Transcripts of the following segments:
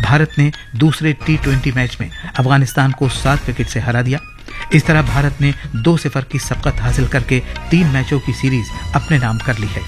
بھارت نے دوسرے T20 match میں افغانستان کو 7 وکٹ سے ہرا دیا. اس طرح بھارت نے 2-0 کی سبقت حاصل کر کے 3 میچوں کی سیریز اپنے نام کر لی ہے.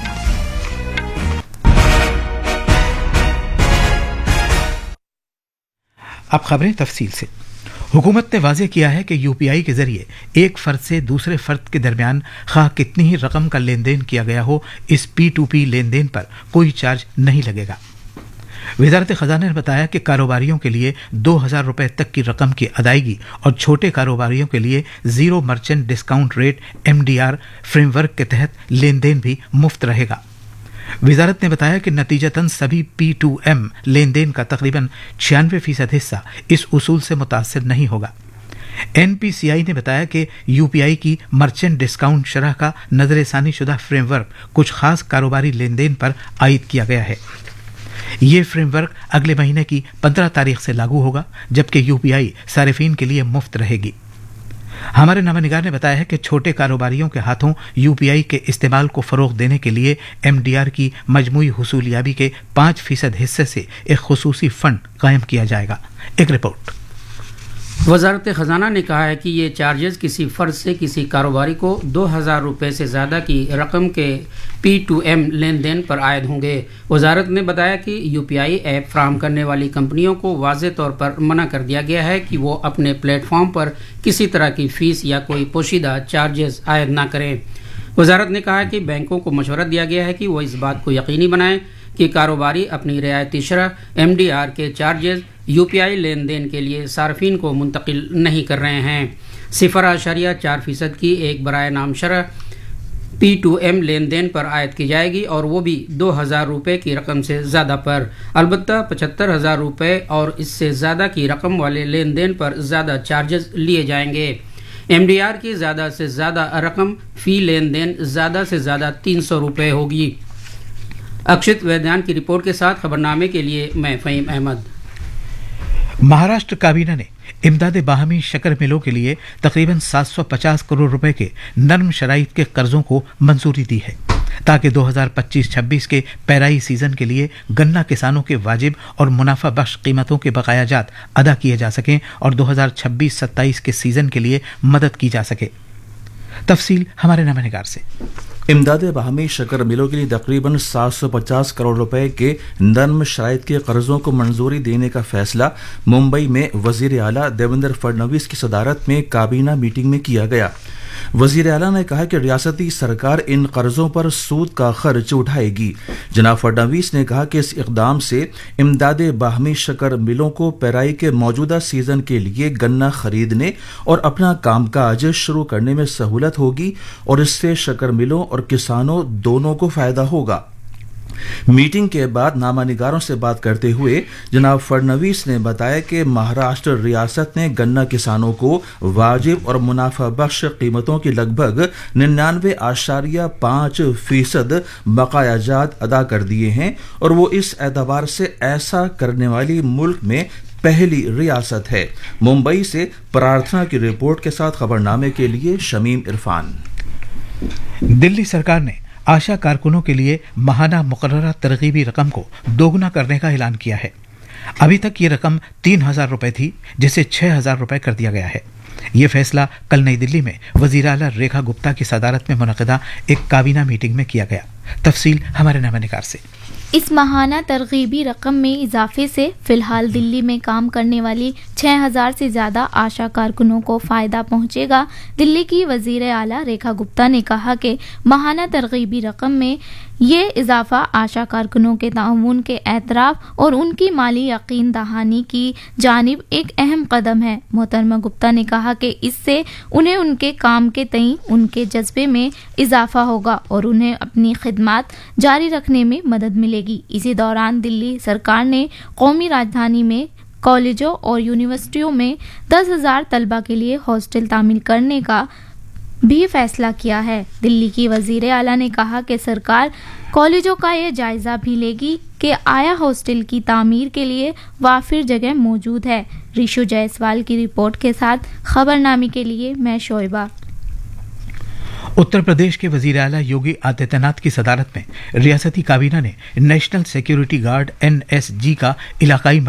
اب خبریں تفصیل سے. حکومت نے واضح کیا ہے کہ UPI کے ذریعے ایک فرد سے دوسرے فرد کے درمیان خواہ کتنی ہی رقم کا لین دین کیا گیا ہو، اس P2P لین دین پر کوئی چارج نہیں لگے گا. وزارت خزانہ نے بتایا کہ کاروباریوں کے لیے 2,000 روپے تک کی رقم کی ادائیگی اور چھوٹے کاروباریوں کے لیے zero merchant discount rate MDR frame work کے تحت لین دین بھی مفت رہے گا. وزارت نے بتایا کہ نتیجتاً سبھی P2M لین دین کا تقریباً 96% حصہ اس اصول سے متاثر نہیں ہوگا. NPCI نے بتایا کہ UPI کی مرچنٹ ڈسکاؤنٹ شرح کا نظر ثانی شدہ فریم ورک کچھ خاص کاروباری لین دین پر عائد کیا گیا ہے. یہ فریم ورک اگلے مہینے کی 15 تاریخ سے لاگو ہوگا، جبکہ UPI صارفین کے لیے مفت رہے گی. ہمارے نامہ نگار نے بتایا ہے کہ چھوٹے کاروباریوں کے ہاتھوں UPI کے استعمال کو فروغ دینے کے لیے MDR کی مجموعی حصولیابی کے 5% حصے سے ایک خصوصی فنڈ قائم کیا جائے گا. ایک رپورٹ. وزارت خزانہ نے کہا ہے کہ یہ چارجز کسی فرد سے کسی کاروباری کو 2,000 روپے سے زیادہ کی رقم کے P2M لین دین پر عائد ہوں گے. وزارت نے بتایا کہ UPI ایپ فراہم کرنے والی کمپنیوں کو واضح طور پر منع کر دیا گیا ہے کہ وہ اپنے پلیٹ فارم پر کسی طرح کی فیس یا کوئی پوشیدہ چارجز عائد نہ کریں. وزارت نے کہا کہ بینکوں کو مشورہ دیا گیا ہے کہ وہ اس بات کو یقینی بنائیں کہ کاروباری اپنی رعایتی شرح MDR کے چارجز UPI لین دین کے لیے صارفین کو منتقل نہیں کر رہے ہیں. 0.4% کی ایک برائے نام شرح P2M لین دین پر عائد کی جائے گی اور وہ بھی 2,000 روپے کی رقم سے زیادہ پر. البتہ 75,000 روپے اور اس سے زیادہ کی رقم والے لین دین پر زیادہ چارجز لیے جائیں گے. MDR کی زیادہ سے زیادہ رقم فی لین دین زیادہ سے زیادہ 300 روپے ہوگی. اکشت ویدیان کی رپورٹ کے ساتھ خبرنامے کے لیے میں فہیم احمد. مہاراشٹر کابینہ نے امداد باہمی شکر ملوں کے لیے تقریباً 750 کروڑ روپے کے نرم شرائط کے قرضوں کو منظوری دی ہے تاکہ 2025-26 کے پیرائی سیزن کے لیے گنا کسانوں کے واجب اور منافع بخش قیمتوں کے بقایا جات ادا کیے جا سکیں اور 2026-27 کے سیزن کے لیے مدد کی جا سکے. تفصیل ہمارے نامہ نگار سے. امداد باہمی شکر ملوں کے لیے تقریباً 750 کروڑ روپے کے نرم شرائط کے قرضوں کو منظوری دینے کا فیصلہ ممبئی میں وزیر اعلیٰ دیویندر فڈنویس کی صدارت میں کابینہ میٹنگ میں کیا گیا. وزیر اعلیٰ نے کہا کہ ریاستی سرکار ان قرضوں پر سود کا خرچ اٹھائے گی. جناب فڈنویس نے کہا کہ اس اقدام سے امداد باہمی شکر ملوں کو پیرائی کے موجودہ سیزن کے لیے گنا خریدنے اور اپنا کام کاج شروع کرنے میں سہولت ہوگی اور اس سے شکر ملوں اور کسانوں دونوں کو فائدہ ہوگا. میٹنگ کے بعد نامہ نگاروں سے بات کرتے ہوئے جناب فڈنویس نے بتایا کہ مہاراشٹر ریاست نے گنا کسانوں کو واجب اور منافع بخش قیمتوں کی لگ بھگ 99.5% بقایا جات ادا کر دیے ہیں اور وہ اس اعتبار سے ایسا کرنے والی ملک میں پہلی ریاست ہے. ممبئی سے پرارتھنا کی رپورٹ کے ساتھ خبرنامے کے لیے شمیم عرفان. دلی سرکار نے آشا کارکنوں کے لیے ماہانہ مقررہ ترغیبی رقم کو دوگنا کرنے کا اعلان کیا ہے. ابھی تک یہ رقم 3,000 روپے تھی جسے 6,000 روپے کر دیا گیا ہے. یہ فیصلہ کل نئی دلی میں وزیر اعلیٰ ریکھا گپتا کی صدارت میں منعقدہ ایک کابینہ میٹنگ میں کیا گیا. تفصیل ہمارے نامہ نگار سے. اس ماہانہ ترغیبی رقم میں اضافے سے فی الحال دلی میں کام کرنے والی 6,000 سے زیادہ آشا کارکنوں کو فائدہ پہنچے گا. دلی کی وزیر اعلیٰ ریکھا گپتا نے کہا کہ ماہانہ ترغیبی رقم میں یہ اضافہ آشا کارکنوں کے تعاون کے اعتراف اور ان کی مالی یقین دہانی کی جانب ایک اہم قدم ہے. محترمہ گپتا نے کہا کہ اس سے انہیں ان کے کام کے تئیں ان کے جذبے میں اضافہ ہوگا اور انہیں اپنی خدمات جاری رکھنے میں مدد ملے گی. اسی دوران دلی سرکار نے قومی راجدھانی میں کالجوں اور یونیورسٹیوں میں 10,000 طلبہ کے لیے ہاسٹل تعمیر کرنے کا بھی فیصلہ کیا ہے. دلی کی وزیر اعلیٰ نے کہا کہ سرکار کالجوں کا یہ جائزہ بھی لے گی کہ آیا ہاسٹل کی تعمیر کے لیے وافر جگہ موجود ہے. ریشو جیسوال کی رپورٹ کے ساتھ خبرنامے کے لیے میں شعیبہ. اتر پردیش کے وزیر اعلیٰ یوگی آدتیہ ناتھ کی صدارت میں ریاستی کابینہ نے نیشنل سیکیورٹی گارڈ NSG کا علاقائی